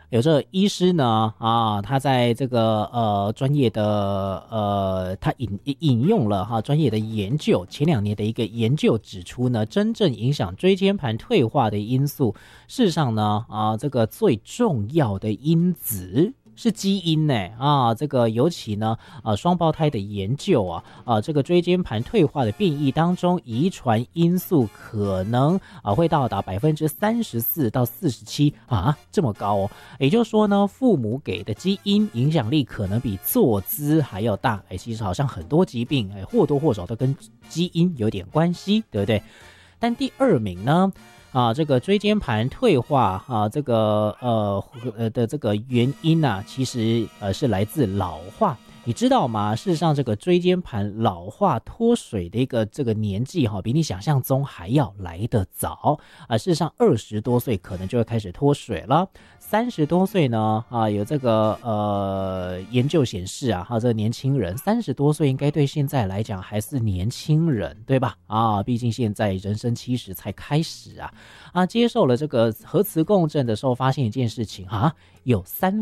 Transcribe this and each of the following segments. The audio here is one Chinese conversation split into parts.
有这个医师呢他在这个专业的他引用了专业的研究，前2年的一个研究指出呢，真正影响椎间盘退化的因素，事实上呢这个最重要的因子是基因呢这个尤其呢双胞胎的研究这个椎间盘退化的变异当中，遗传因素可能会到达34%到47%这么高哦。也就是说呢，父母给的基因影响力可能比坐姿还要大。其实好像很多疾病或多或少都跟基因有点关系，对不对？但第2名呢这个椎间盘退化这个的这个原因其实是来自老化。你知道吗？事实上，这个椎间盘老化脱水的一个这个年纪比你想象中还要来得早事实上20多岁可能就会开始脱水了。30多岁呢有这个研究显示这个年轻人30多岁应该对现在来讲还是年轻人，对吧？毕竟现在人生70才开始接受了这个核磁共振的时候，发现一件事情有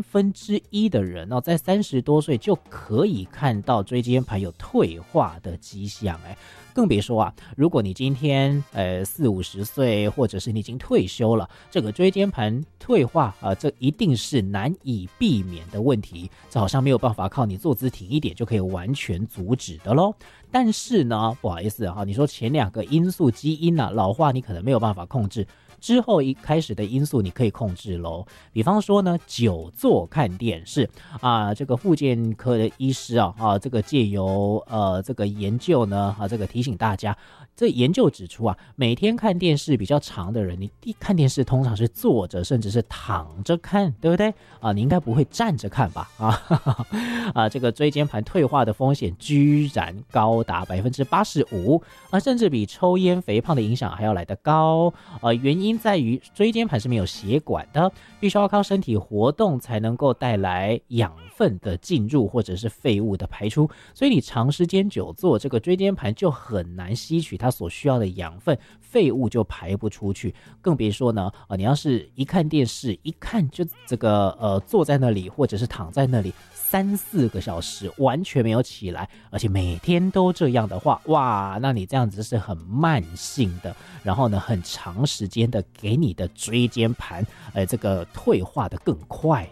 1/3的人在30多岁就可以看到椎间盘有退化的迹象更别说如果你今天40-50岁，或者是你已经退休了，这个椎间盘退化这一定是难以避免的问题，这好像没有办法靠你坐姿挺一点就可以完全阻止的咯。但是呢，不好意思你说前2个因素基因老化你可能没有办法控制，之后一开始的因素你可以控制咯。比方说呢，久坐看电视这个复健科的医师这个借由这个研究呢这个提醒大家，这研究指出每天看电视比较长的人，你看电视通常是坐着甚至是躺着看，对不对你应该不会站着看吧这个椎间盘退化的风险居然高达85%甚至比抽烟肥胖的影响还要来得高原因在于椎间盘是没有血管的，必须要靠身体活动才能够带来养分的进入或者是废物的排出，所以你长时间久坐，这个椎间盘就很难吸取它所需要的养分，废物就排不出去。更别说呢你要是一看电视一看就这个坐在那里或者是躺在那里3-4个小时完全没有起来，而且每天都这样的话，哇，那你这样子是很慢性的，然后呢很长时间的给你的椎间盘这个退化的更快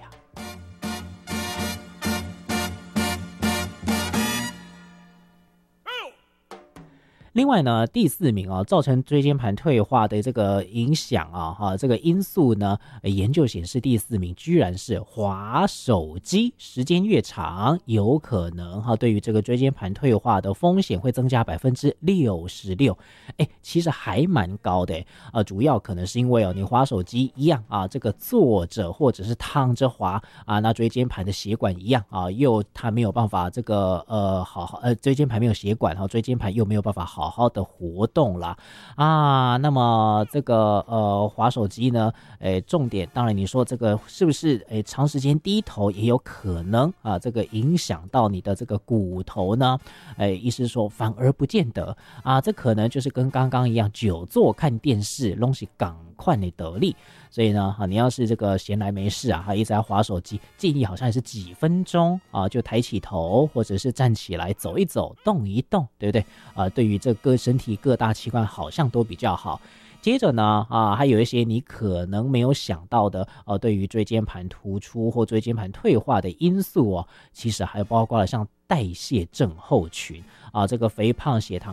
另外呢，第4名造成椎间盘退化的这个影响这个因素呢，研究显示第4名居然是滑手机，时间越长，有可能对于这个椎间盘退化的风险会增加66%。其实还蛮高的主要可能是因为你滑手机一样这个坐着或者是躺着滑那椎间盘的血管一样它没有办法这个椎间盘没有血管椎间盘又没有办法好好的活动啦那么这个滑手机呢重点当然你说这个是不是长时间低头也有可能这个影响到你的这个骨头呢医师说反而不见得这可能就是跟刚刚一样，久坐看电视东西赶快你得力，所以呢你要是这个闲来没事一直在滑手机，建议好像也是几分钟就抬起头或者是站起来走一走动一动，对不对对于这个身体各大器官好像都比较好。接着呢还有一些你可能没有想到的对于椎间盘突出或椎间盘退化的因素其实还包括了像代谢症候群这个肥胖、血糖